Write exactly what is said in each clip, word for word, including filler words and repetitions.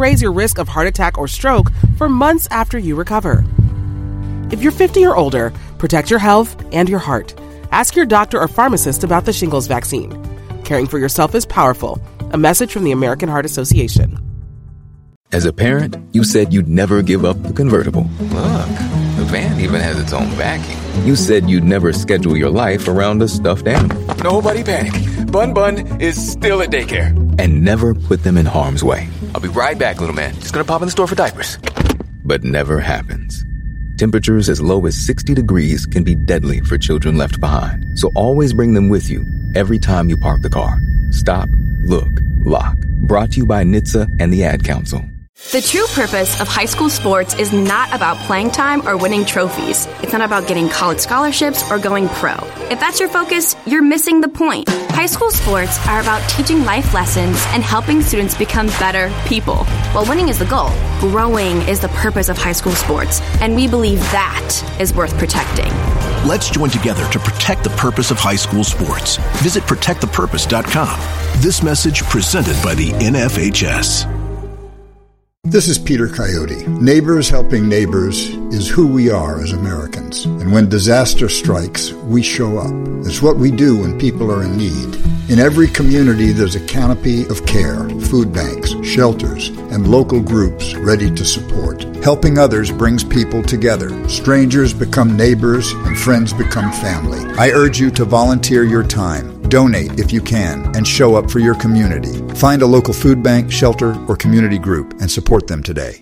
raise your risk of heart attack or stroke for months after you recover. If you're fifty or older, protect your health and your heart. Ask your doctor or pharmacist about the shingles vaccine. Caring for yourself is powerful. A message from the American Heart Association. As a parent, you said you'd never give up the convertible. Look, the van even has its own backing. You said you'd never schedule your life around a stuffed animal. Nobody panic. Bun Bun is still at daycare. And never put them in harm's way. I'll be right back, little man. Just gonna pop in the store for diapers. But never happens. Temperatures as low as sixty degrees can be deadly for children left behind. So always bring them with you every time you park the car. Stop, look, lock. Brought to you by N H T S A and the Ad Council. The true purpose of high school sports is not about playing time or winning trophies. It's not about getting college scholarships or going pro. If that's your focus, you're missing the point. High school sports are about teaching life lessons and helping students become better people. While winning is the goal, growing is the purpose of high school sports, and we believe that is worth protecting. Let's join together to protect the purpose of high school sports. Visit protect the purpose dot com. This message presented by the N F H S. This is Peter Coyote. Neighbors helping neighbors is who we are as Americans. And when disaster strikes, we show up. It's what we do when people are in need. In every community, there's a canopy of care, food banks, shelters, and local groups ready to support. Helping others brings people together. Strangers become neighbors, and friends become family. I urge you to volunteer your time. Donate if you can, and show up for your community. Find a local food bank, shelter, or community group and support them today.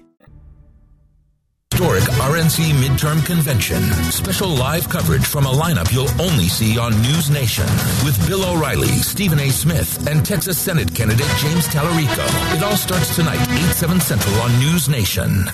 Historic R N C Midterm Convention. Special live coverage from a lineup you'll only see on News Nation with Bill O'Reilly, Stephen A. Smith, and Texas Senate candidate James Tallarico. It all starts tonight, eight, seven Central on News Nation.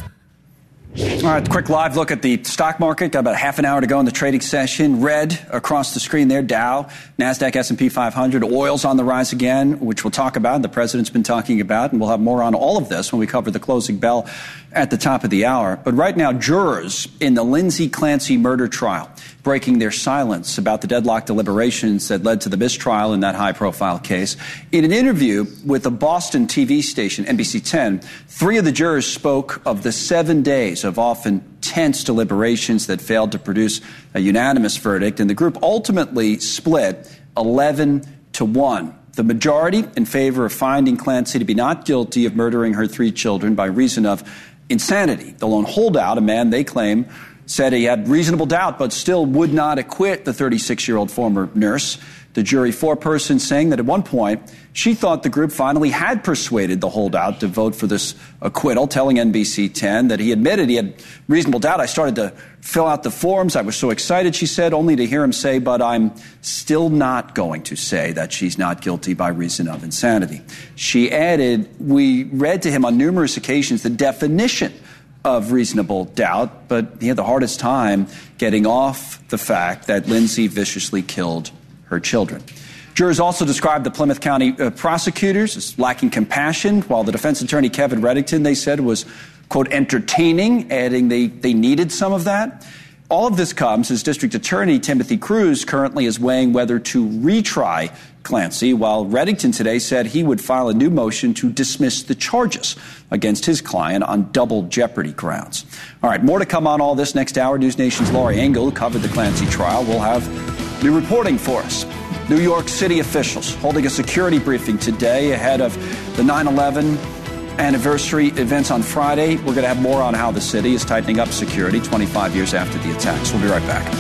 All right, quick live look at the stock market. Got about half an hour to go in the trading session. Red across the screen there, Dow, NASDAQ, S and P five hundred. Oil's on the rise again, which we'll talk about. The president's been talking about, and we'll have more on all of this when we cover the closing bell at the top of the hour. But right now, jurors in the Lindsay Clancy murder trial breaking their silence about the deadlocked deliberations that led to the mistrial in that high-profile case. In an interview with the Boston T V station, N B C ten, three of the jurors spoke of the seven days of often tense deliberations that failed to produce a unanimous verdict, and the group ultimately split eleven to one. The majority in favor of finding Clancy to be not guilty of murdering her three children by reason of insanity. The lone holdout, a man they claim said he had reasonable doubt but still would not acquit the thirty-six-year-old former nurse. The jury foreperson saying that at one point she thought the group finally had persuaded the holdout to vote for this acquittal, telling N B C ten that he admitted he had reasonable doubt. I started to fill out the forms. I was so excited, she said, only to hear him say, but I'm still not going to say that she's not guilty by reason of insanity. She added, we read to him on numerous occasions the definition of reasonable doubt, but he had the hardest time getting off the fact that Lindsay viciously killed her children. Jurors also described the Plymouth County uh, prosecutors as lacking compassion, while the defense attorney, Kevin Reddington, they said was, quote, entertaining, adding they, they needed some of that. All of this comes as District Attorney Timothy Cruz currently is weighing whether to retry Clancy, while Reddington today said he would file a new motion to dismiss the charges against his client on double jeopardy grounds. All right, more to come on all this next hour. News Nation's Laurie Engel, who covered the Clancy trial, will have new reporting for us. New York City officials holding a security briefing today ahead of the nine eleven anniversary events on Friday. We're going to have more on how the city is tightening up security twenty-five years after the attacks. We'll be right back.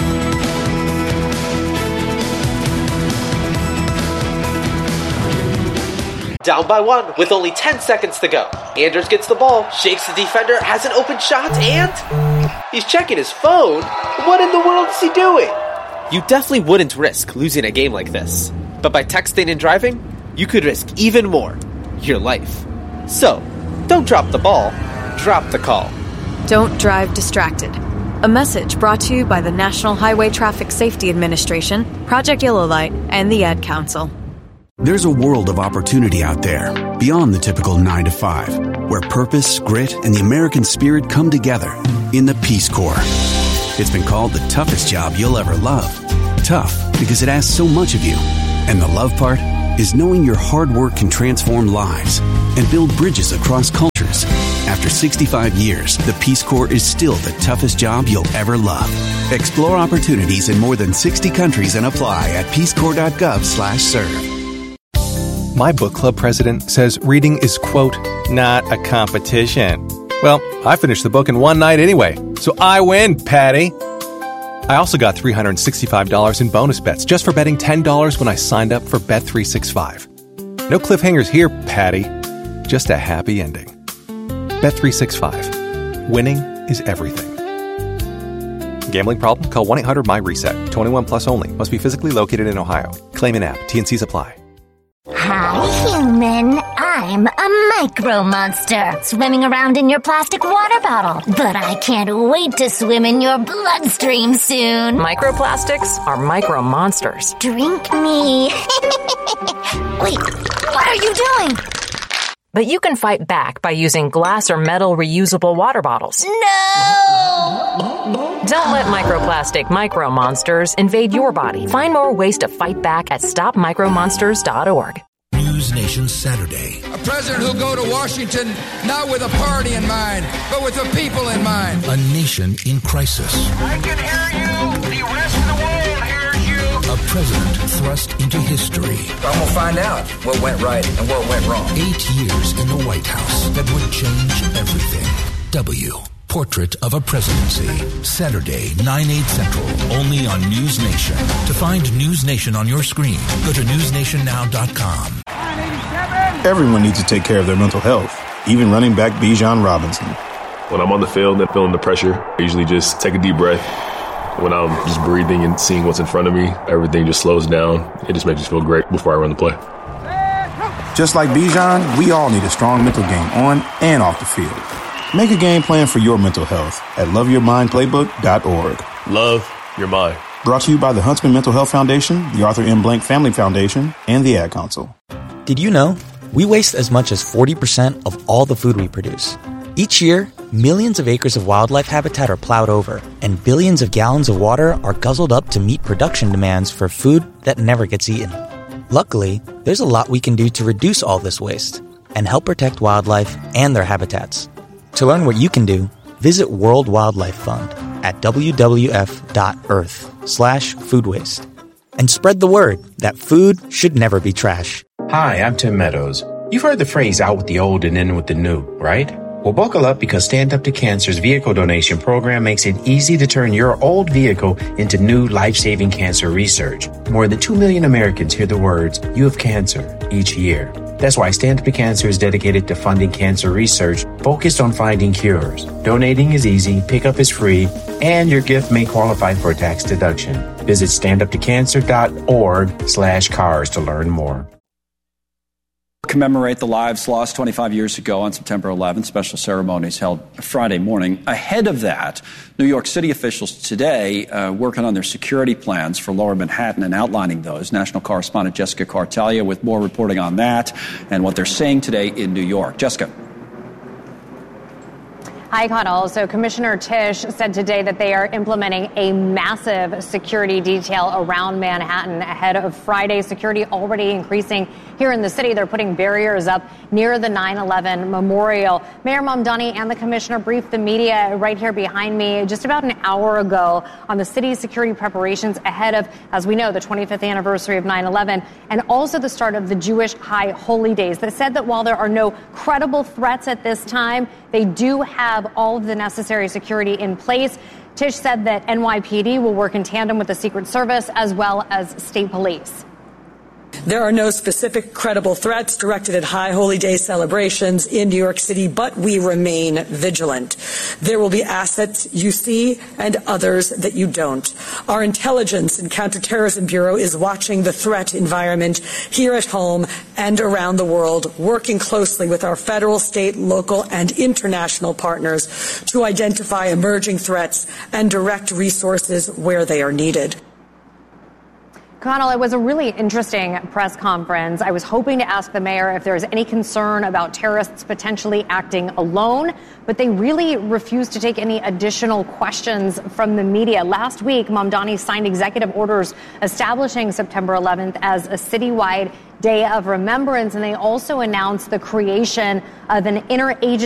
Down by one with only ten seconds to go. Anders gets the ball, shakes the defender, has an open shot, and he's checking his phone. What in the world is he doing? You definitely wouldn't risk losing a game like this. But by texting and driving, you could risk even more, your life. So, don't drop the ball, drop the call. Don't drive distracted. A message brought to you by the National Highway Traffic Safety Administration, Project Yellow Light, and the Ad Council. There's a world of opportunity out there, beyond the typical nine to five, where purpose, grit, and the American spirit come together in the Peace Corps. It's been called the toughest job you'll ever love. Tough because it asks so much of you. And the love part? is knowing your hard work can transform lives and build bridges across cultures. After sixty-five years, the Peace Corps is still the toughest job you'll ever love. Explore opportunities in more than sixty countries and apply at peacecorps.gov slash serve. My book club president says reading is, quote, not a competition. Well, I finished the book in one night anyway, so I win, Patty. I also got three hundred sixty-five dollars in bonus bets just for betting ten dollars when I signed up for Bet three sixty-five. No cliffhangers here, Patty. Just a happy ending. Bet three sixty-five. Winning is everything. Gambling problem? Call one eight hundred M Y RESET. twenty-one plus only. Must be physically located in Ohio. Claim in app. T and C's apply. Hi, human. I'm a micro monster, swimming around in your plastic water bottle. But I can't wait to swim in your bloodstream soon. Microplastics are micro monsters. Drink me. Wait, what are you doing? But you can fight back by using glass or metal reusable water bottles. No! Don't let microplastic micro monsters invade your body. Find more ways to fight back at stop micro monsters dot org. News Nation Saturday. A president who'll go to Washington not with a party in mind, but with the people in mind. A nation in crisis. I can hear you. The rest of the world hears you. A president thrust into history. I'm going to find out what went right and what went wrong. Eight years in the White House that would change everything. W. Portrait of a Presidency. Saturday, nine, eight Central. Only on News Nation. To find News Nation on your screen, go to news nation now dot com. Everyone needs to take care of their mental health, even running back Bijan Robinson. When I'm on the field and feeling the pressure, I usually just take a deep breath. When I'm just breathing and seeing what's in front of me, everything just slows down. It just makes me feel great before I run the play. Just like Bijan, we all need a strong mental game on and off the field. Make a game plan for your mental health at love your mind playbook dot org. Love your mind. Brought to you by the Huntsman Mental Health Foundation, the Arthur M. Blank Family Foundation, and the Ad Council. Did you know we waste as much as forty percent of all the food we produce? Each year, millions of acres of wildlife habitat are plowed over, and billions of gallons of water are guzzled up to meet production demands for food that never gets eaten. Luckily, there's a lot we can do to reduce all this waste and help protect wildlife and their habitats. To learn what you can do, visit World Wildlife Fund at w w f dot earth slash food waste. And spread the word that food should never be trash. Hi, I'm Tim Meadows. You've heard the phrase out with the old and in with the new, right? Well, buckle up because Stand Up to Cancer's vehicle donation program makes it easy to turn your old vehicle into new life-saving cancer research. More than two million Americans hear the words, "You have cancer," each year. That's why Stand Up to Cancer is dedicated to funding cancer research focused on finding cures. Donating is easy, pickup is free, and your gift may qualify for a tax deduction. Visit stand up to cancer dot org slash cars to learn more. Commemorate the lives lost twenty-five years ago on September eleventh. Special ceremonies held Friday morning. Ahead of that, New York City officials today uh, working on their security plans for Lower Manhattan and outlining those. National correspondent Jessica Cartelia with more reporting on that and what they're saying today in New York. Jessica. Hi, Connell. So Commissioner Tisch said today that they are implementing a massive security detail around Manhattan ahead of Friday. Security already increasing here in the city. They're putting barriers up near the nine eleven memorial. Mayor Mamdani and the commissioner briefed the media right here behind me just about an hour ago on the city's security preparations ahead of, as we know, the twenty-fifth anniversary of nine eleven and also the start of the Jewish High Holy Days. They said that while there are no credible threats at this time, they do have all of the necessary security in place. Tisch said that N Y P D will work in tandem with the Secret Service as well as state police. There are no specific credible threats directed at High Holy Day celebrations in New York City, but we remain vigilant. There will be assets you see and others that you don't. Our Intelligence and Counterterrorism Bureau is watching the threat environment here at home and around the world, working closely with our federal, state, local, and international partners to identify emerging threats and direct resources where they are needed. Connell, it was a really interesting press conference. I was hoping to ask the mayor if there was any concern about terrorists potentially acting alone, but they really refused to take any additional questions from the media. Last week, Mamdani signed executive orders establishing September eleventh as a citywide day of remembrance, and they also announced the creation of an interagency